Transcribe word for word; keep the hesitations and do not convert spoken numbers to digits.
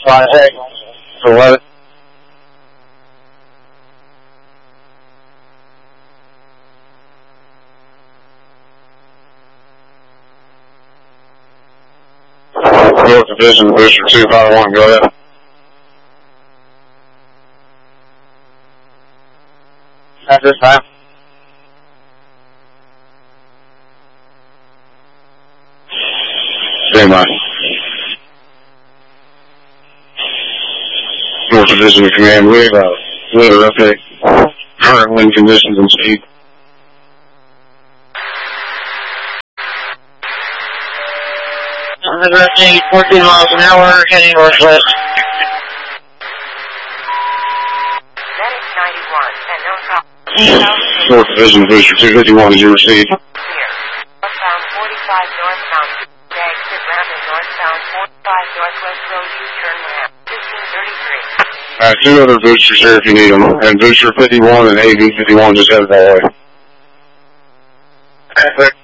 five eight. eleven. North Division, Booster two five one, go ahead. At this time. Stand by. North Division Command, we have a weather update. Current wind conditions and speed. Directing fourteen miles an hour, heading northwest. North Division, Booster two fifty-one, did you receive? Here. Northbound forty-five northbound. Exit ramp and northbound forty-five northwest road U-turn ramp. fifteen thirty-three. Alright, two other boosters here if you need them. And Booster fifty-one and A V fifty-one just headed that way.